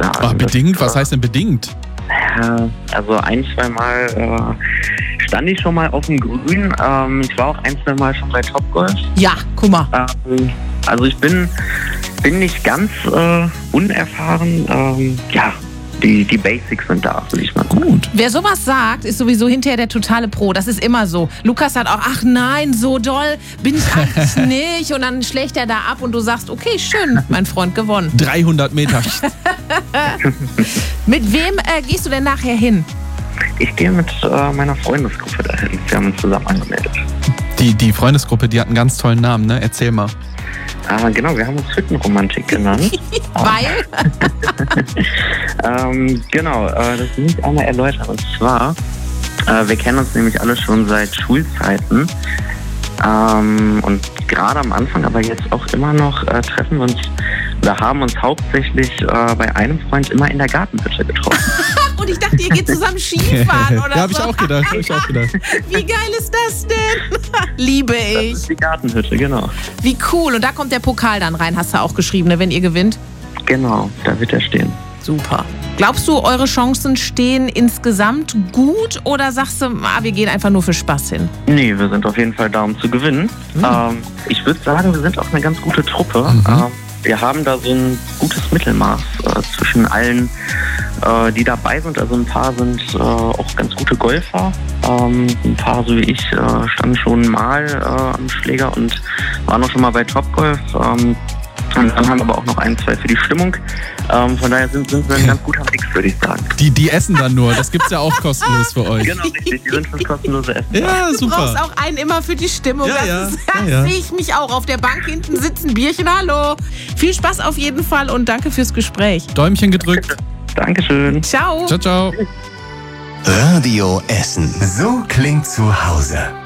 sagen. Ach, bedingt? Was heißt denn bedingt? Also 1-2 Mal stand ich schon mal auf dem Grün. Ich war auch 1-2 Mal schon bei Topgolf. Ja, guck mal. Also ich bin nicht ganz unerfahren. Die Basics sind da, würde ich mal sagen. Gut. Wer sowas sagt, ist sowieso hinterher der totale Pro. Das ist immer so. Lukas sagt auch, ach nein, so doll bin ich eigentlich nicht. Und dann schlägt er da ab und du sagst, okay, schön, mein Freund, gewonnen. 300 Meter. Mit wem gehst du denn nachher hin? Ich gehe mit meiner Freundesgruppe dahin. Wir haben uns zusammen angemeldet. Die Freundesgruppe, die hat einen ganz tollen Namen, ne? Erzähl mal. Genau, wir haben uns Hüttenromantik genannt. Weil? Genau, das will ich einmal erläutern. Und zwar, wir kennen uns nämlich alle schon seit Schulzeiten. Und gerade am Anfang, aber jetzt auch immer noch, treffen wir uns oder haben uns hauptsächlich bei einem Freund immer in der Gartenhütte getroffen. Und ich dachte, ihr geht zusammen Skifahren oder Ja, hab ich auch gedacht. Wie geil ist das denn? Liebe Das ich. ist die Gartenhütte, genau. Wie cool. Und da kommt der Pokal dann rein, hast du auch geschrieben, ne, wenn ihr gewinnt. Genau, da wird er stehen. Super. Glaubst du, eure Chancen stehen insgesamt gut oder sagst du, wir gehen einfach nur für Spaß hin? Nee, wir sind auf jeden Fall da, um zu gewinnen. Ich würde sagen, wir sind auch eine ganz gute Truppe. Wir haben da so ein gutes Mittelmaß zwischen allen, die dabei sind. Also ein paar sind auch ganz gute Golfer. Ein paar, so wie ich, standen schon mal am Schläger und waren auch schon mal bei Topgolf. Und dann haben wir aber auch noch 1-2 für die Stimmung. Von daher sind wir ein ganz guter Mix, würde ich sagen. Die essen dann nur. Das gibt's ja auch kostenlos für euch. Genau, richtig. Die sind für kostenlose Essen. Ja, Du super. brauchst auch einen immer für die Stimmung. Ja, Das ja. sehe ich mich auch. Auf der Bank hinten sitzen, Bierchen, hallo. Viel Spaß auf jeden Fall und danke fürs Gespräch. Däumchen gedrückt. Dankeschön. Ciao. Ciao, ciao. Radio Essen. So klingt zu Hause.